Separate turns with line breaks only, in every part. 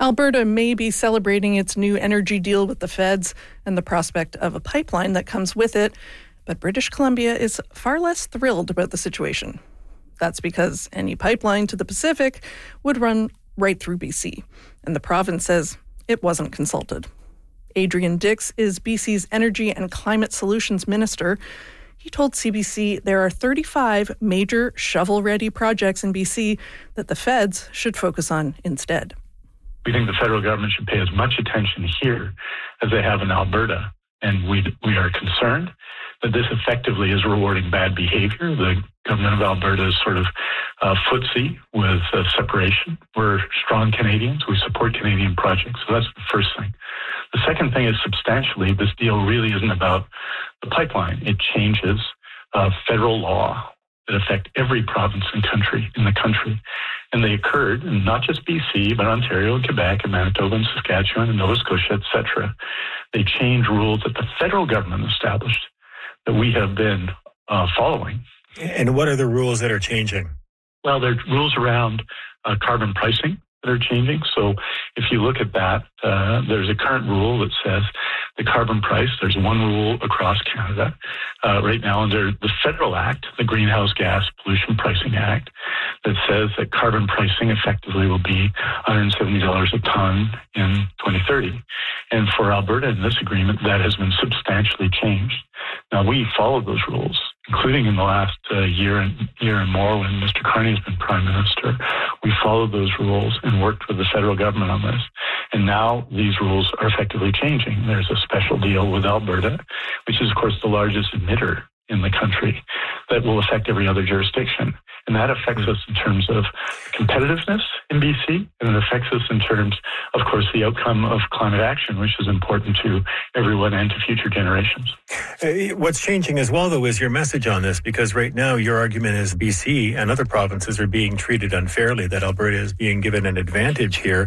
Alberta may be celebrating its new energy deal with the feds and the prospect of a pipeline that comes with it, but British Columbia is far less thrilled about the situation. That's because any pipeline to the Pacific would run right through BC, and the province says it wasn't consulted. Adrian Dix is BC's Energy and Climate Solutions Minister. He told CBC there are 35 major shovel-ready projects in BC that the feds should focus on instead.
We think the federal government should pay as much attention here as they have in Alberta, and we are concerned that this effectively is rewarding bad behavior. The government of Alberta is sort of footsie with separation. We're strong Canadians. We support Canadian projects. So that's the first thing. The second thing is substantially, this deal really isn't about the pipeline. It changes federal law that affect every province and country in the country. And they occurred in not just BC, but Ontario and Quebec and Manitoba and Saskatchewan and Nova Scotia, etc. They change rules that the federal government established that we have been following.
And what are the rules that are changing?
Well, there are rules around carbon pricing that are changing. So if you look at that, there's a current rule that says the carbon price, there's one rule across Canada right now under the federal act, the Greenhouse Gas Pollution Pricing Act, that says that carbon pricing effectively will be $170 a ton in 2030. And for Alberta in this agreement, that has been substantially changed. Now, we followed those rules, including in the last year and more when Mr. Carney has been Prime Minister. We followed those rules and worked with the federal government on this. And now these rules are effectively changing. There's a special deal with Alberta, which is, of course, the largest emitter in the country, that will affect every other jurisdiction. And that affects us in terms of competitiveness in BC, and it affects us in terms, of course, the outcome of climate action, which is important to everyone and to future generations.
What's changing as well, though, is your message on this, because right now your argument is BC and other provinces are being treated unfairly, that Alberta is being given an advantage here.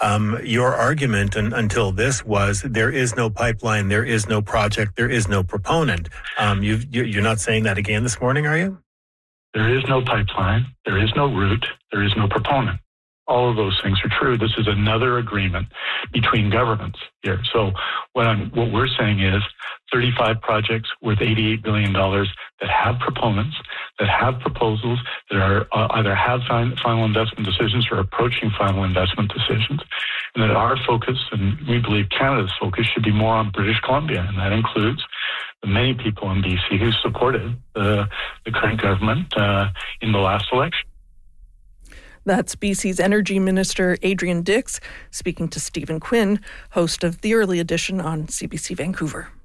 Your argument until this was there is no pipeline, there is no project, there is no proponent. You're not saying that again this morning, are you?
There is no pipeline, there is no route, there is no proponent. All of those things are true. This is another agreement between governments here. So what we're saying is 35 projects worth $88 billion that have proponents, that have proposals, that are either have final investment decisions or approaching final investment decisions, and that our focus, and we believe Canada's focus, should be more on British Columbia, and that includes the many people in BC who supported the current government in the last election.
That's BC's Energy Minister Adrian Dix speaking to Stephen Quinn, host of The Early Edition on CBC Vancouver.